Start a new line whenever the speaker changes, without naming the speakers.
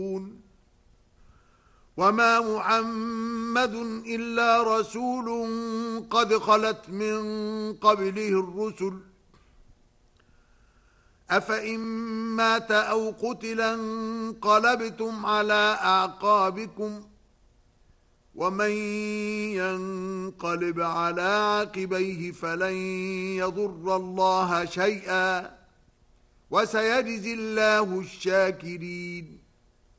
وما محمد إلا رسول قد خلت من قبله الرسل أفإن مات أو قتلا انقلبتم على أعقابكم ومن ينقلب على عقبيه فلن يضر الله شيئا وسيجزي الله الشاكرين